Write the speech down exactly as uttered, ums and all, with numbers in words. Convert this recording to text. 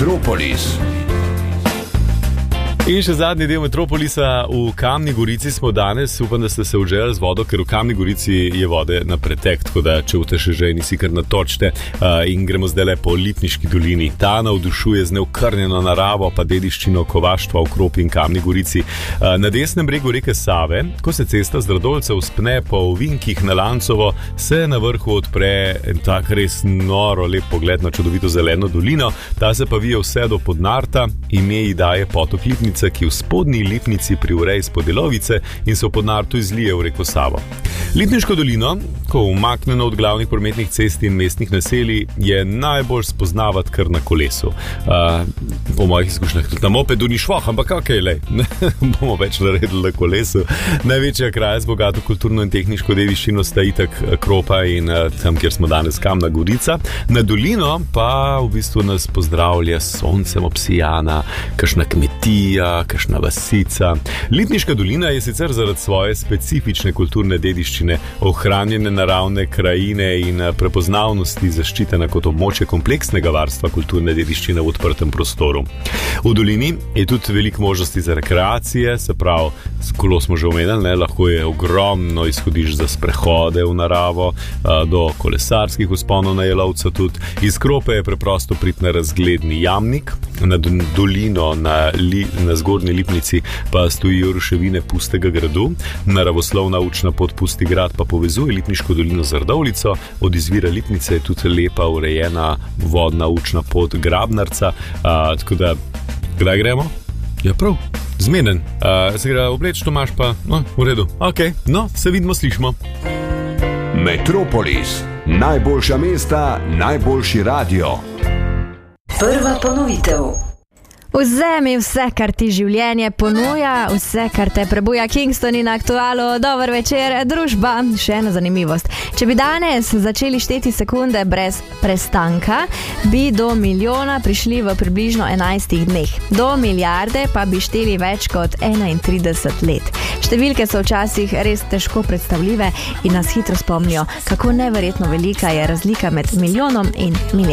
Metropolis. In še zadnji del Metropolisa v Kamni Gorici smo danes. Upam, da ste se uželi z vodo, ker v Kamni Gorici je vode na pretek, tako da če v te še že nisi kar natočite. Uh, in gremo zdaj le po Lipniški dolini. Ta navdušuje z neokrnjeno naravo pa dediščino kovaštva v Kropi in Kamni Gorici. Uh, na desnem bregu reke Save, ko se cesta z Radovljice vzpne po ovinkih na Lancovo, se na vrhu odpre en tak res noro lep pogled na čudovito zeleno dolino. Ta se pa vije vse do Podnarta, ime ji daje potok Lipnice, ki v spodnji Lipnici privre iz Podelovice in se v Podnartu izlije v reko Savo. Lipniško dolino, ko umaknjeno od glavnih prometnih cest in mestnih naselij, je najbolj spoznavati kar na kolesu. Uh, po mojih izkušnjah tudi na mopedu ni švoh, ampak okej, lej, bomo več naredili na kolesu. Največja kraja z bogato kulturno in tehniško dediščino sta itak Kropa in uh, tam, kjer smo danes, Kamna Gorica. Na dolino pa v bistvu nas pozdravlja s soncem obsijana, kakšna kmetija, kakšna vasica. Lipniška dolina je sicer zaradi svoje specifične kulturne dediščine, ohranjene naravne krajine in prepoznavnosti zaščitena kot območje kompleksnega varstva kulturne dediščine v odprtem prostoru. V dolini je tudi veliko možnosti za rekreacije, se pravi, kolo smo že omenili, ne, lahko je ogromno izhodišč za sprehode v naravo, do kolesarskih vzponov na Jelovcu tudi. Iz Krope je preprosto priti na razgledni Jamnik, na dolino, na, li, na zgornji Lipnici pa stojijo ruševine Pustega gradu, naravoslovna učna pot Pusti grad pa povezuje Lipniško dolino z Radovljico, od izvira Lipnice je tudi lepa urejena vodna učna pot Grabnarca, a, tako da, kdaj gremo? Ja, prav, zmeden. A, se gre obleč, Tomaš pa, no, v redu, ok, no, se vidimo, slišimo. Metropolis, najboljša mesta, najboljši radio. Prva ponovitev. Vzemi vse, kar ti življenje ponuja, vse, kar te prebuja. Kingston in Aktualu, dober večer, družba. Še ena zanimivost. Če bi danes začeli šteti sekunde brez prestanka, bi do milijona prišli v približno enajstih dneh. Do milijarde pa bi šteli več kot enaintrideset let. Številke so včasih res težko predstavljive in nas hitro spomnijo, kako neverjetno velika je razlika med milijonom in milijardo.